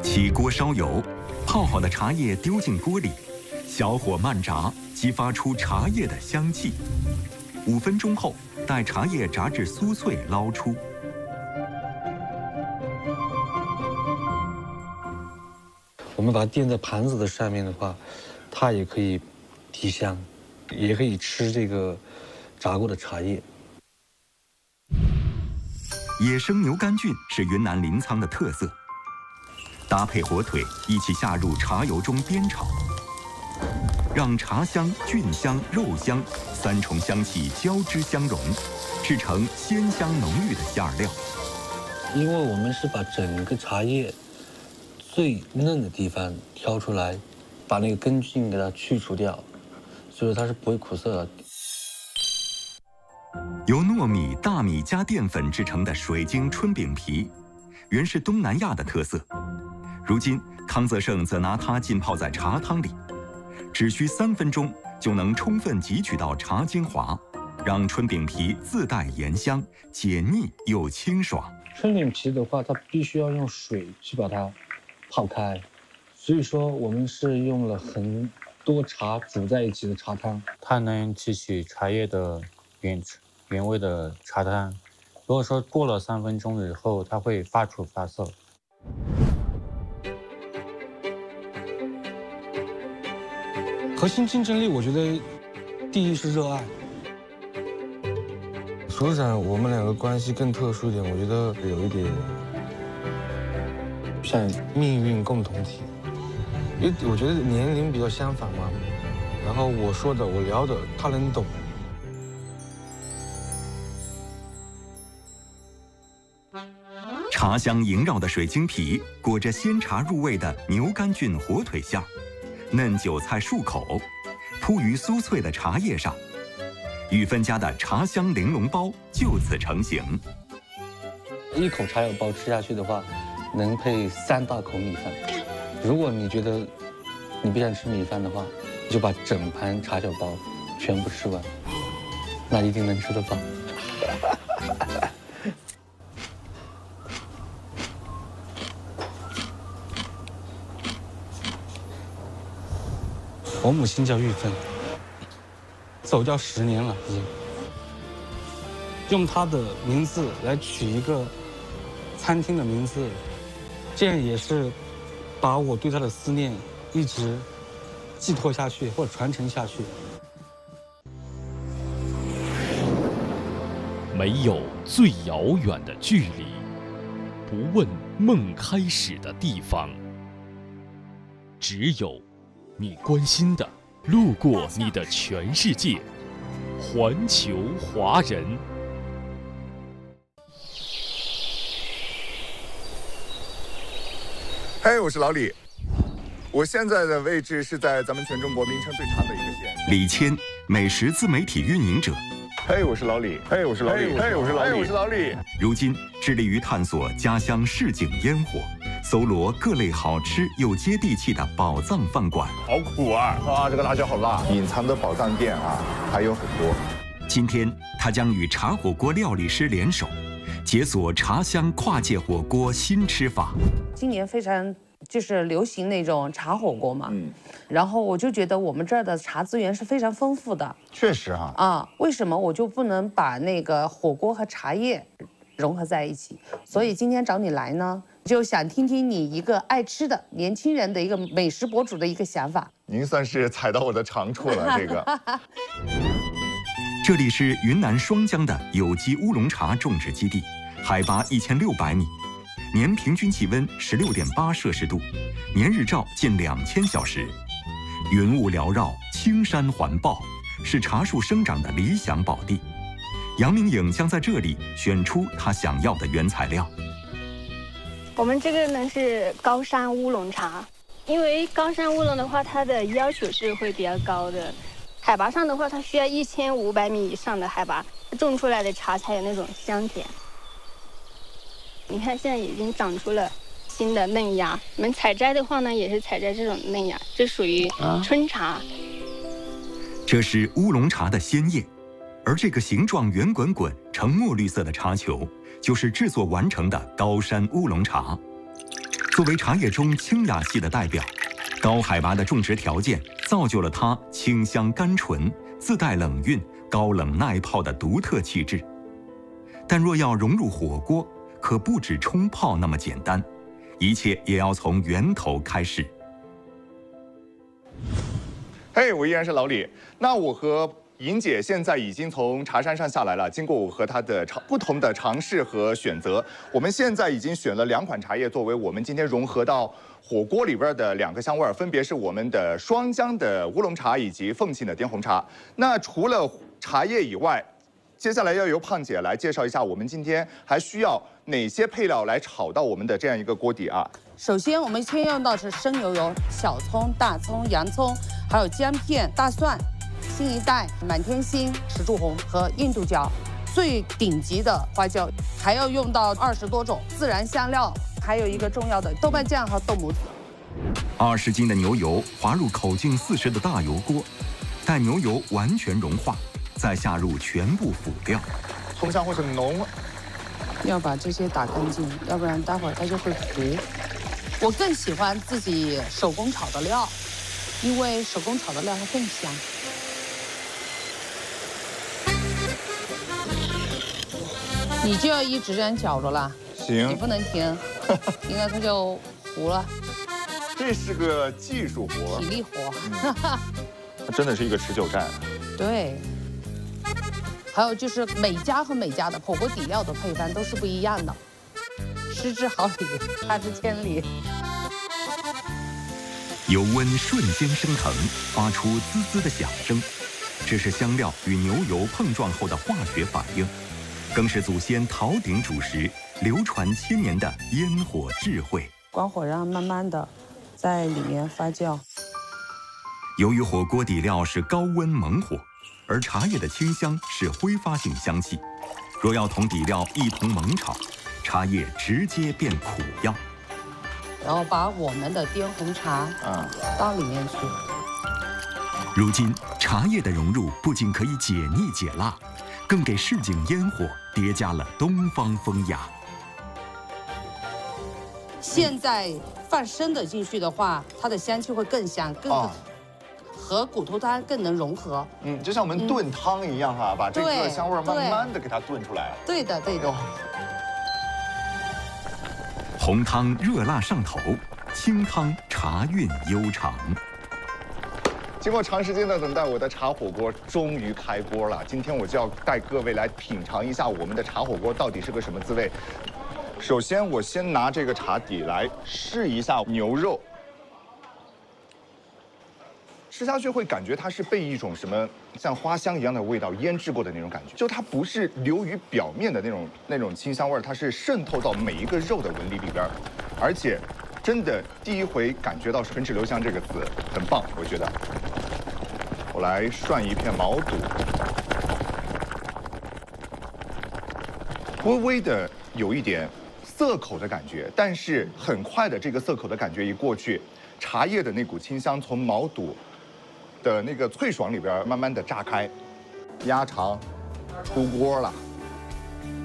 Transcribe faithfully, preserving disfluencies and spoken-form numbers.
起锅烧油，泡好的茶叶丢进锅里，小火慢炸，激发出茶叶的香气。五分钟后，待茶叶炸至酥脆，捞出。 我们把它垫在盘子的上面的话，它也可以提香，也可以吃这个炸过的茶叶。 野生牛肝菌是云南临沧的特色，搭配火腿一起下入茶油中煸炒，让茶香、菌香、肉香三重香气交织相融，制成鲜香浓郁的馅儿料。 因为我们是把整个茶叶最嫩的地方挑出来，把那个根菌给它去除掉，所以它是不会苦涩的。 由糯米、大米加淀粉制成的水晶春饼皮，原是东南亚的特色。如今，康泽盛则拿它浸泡在茶汤里，只需三分钟就能充分汲取到茶精华，让春饼皮自带盐香，解腻又清爽。 春饼皮的话，它必须要用水去把它泡开，所以说我们是用了很多茶煮在一起的茶汤， 它能提取茶叶的原原味的茶汤。如果说过了三分钟以后，它会发出发涩。 核心竞争力，我觉得第一是热爱。所长，我们两个关系更特殊一点，我觉得有一点像命运共同体，因为我觉得年龄比较相仿嘛，然后我说的我聊的他能懂。 茶香萦绕的水晶皮裹着鲜茶入味的牛肝菌火腿馅儿，嫩韭菜漱口，铺于酥脆的茶叶上，与分家的茶香玲珑包就此成型。 一口茶油包吃下去的话，能配三大口米饭。如果你觉得你不想吃米饭的话，你就把整盘茶小包全部吃完，那一定能吃得饱。我母亲叫玉芬，走掉十年了已经。用她的名字来取一个餐厅的名字，这样也是把我对她的思念一直寄托下去或者传承下去。 没有最遥远的距离，不问梦开始的地方，只有你关心的，路过你的全世界。环球华人。 嘿，我是老李，我现在的位置是在咱们全中国名称最长的一个县。 李谦，美食自媒体运营者。 嘿，我是老李。嘿，我是老李。嘿，我是老李。我是老李。 如今致力于探索家乡市井烟火，搜罗各类好吃又接地气的宝藏饭馆。 好苦啊！啊，这个辣椒好辣！隐藏的宝藏店啊，还有很多。 今天他将与茶火锅料理师联手，解锁茶香跨界火锅新吃法。 今年非常就是流行那种茶火锅嘛， 嗯， 然后我就觉得我们这儿的茶资源是非常丰富的。 确实哈。 啊，为什么我就不能把那个火锅和茶叶融合在一起？所以今天找你来呢，就想听听你一个爱吃的年轻人的一个美食博主的一个想法。 您算是踩到我的长处了，这个。 这里是云南双江的有机乌龙茶种植基地，海拔一千六百米，年平均气温十六点八摄氏度，年日照近两千小时，云雾缭绕，青山环抱，是茶树生长的理想宝地。杨明颖将在这里选出他想要的原材料。 我们这个呢是高山乌龙茶，因为高山乌龙的话，它的要求是会比较高的。海拔上的话，它需要一千五百米以上的海拔，种出来的茶才有那种香甜。你看，现在已经长出了新的嫩芽。我们采摘的话呢，也是采摘这种嫩芽，这属于春茶。啊、 这是乌龙茶的鲜叶，而这个形状圆滚滚、呈墨绿色的茶球，就是制作完成的高山乌龙茶。 作为茶叶中清雅系的代表，高海拔的种植条件造就了它清香甘醇、自带冷韵、高冷耐泡的独特气质。但若要融入火锅，可不止冲泡那么简单，一切也要从源头开始。 嘿，我依然是老李。那我和莹姐现在已经从茶山上下来了，经过我和她的尝不同的尝试和选择，我们现在已经选了两款茶叶作为我们今天融合到火锅里边的两个香味儿，分别是我们的双江的乌龙茶以及凤庆的滇红茶。那除了茶叶以外，接下来要由胖姐来介绍一下我们今天还需要哪些配料来炒到我们的这样一个锅底啊。 首先，我们先用到是生牛油、小葱、大葱、洋葱，还有姜片、大蒜。新一代、满天星、石柱红和印度椒，最顶级的花椒，还要用到二十多种自然香料，还有一个重要的豆瓣酱和豆母子。 二十斤的牛油滑入口径四十的大油锅，待牛油完全融化，再下入全部辅料。 葱香会很浓， 要把这些打干净，要不然待会儿它就会糊。我更喜欢自己手工炒的料，因为手工炒的料它更香。你就要一直这样搅着啦， 行， 你不能停，停了它就糊了。 这是个技术活， 体力活， 它真的是一个持久战。 对。还有就是每家和每家的火锅底料的配方都是不一样的，失之毫厘，差之千里。 油温瞬间升腾，发出滋滋的响声，这是香料与牛油碰撞后的化学反应。更是祖先陶鼎主食流传千年的烟火智慧。 关火让慢慢的在里面发酵。 由于火锅底料是高温猛火，而茶叶的清香是挥发性香气，若要同底料一同猛炒，茶叶直接变苦药。 然后把我们的滇红茶啊到里面去。 如今茶叶的融入不仅可以解腻解辣，更给市井烟火叠加了东方风雅。 现在放生的进去的话，它的香气会更香，更、哦、和骨头汤更能融合。 嗯，就像我们炖汤一样哈、嗯，把这个香味慢慢的给它炖出来。 对的，对的。 红汤热辣上头，清汤茶韵悠长。 经过长时间的等待，我的茶火锅终于开锅了。今天我就要带各位来品尝一下我们的茶火锅到底是个什么滋味。首先，我先拿这个茶底来试一下牛肉，吃下去会感觉它是被一种什么像花香一样的味道腌制过的那种感觉，就它不是流于表面的那种那种清香味儿，它是渗透到每一个肉的纹理里边，而且真的第一回感觉到“唇齿留香”这个词很棒，我觉得。我来涮一片毛肚，微微的有一点涩口的感觉，但是很快的这个涩口的感觉一过去，茶叶的那股清香从毛肚的那个脆爽里边慢慢的炸开，鸭肠出锅了。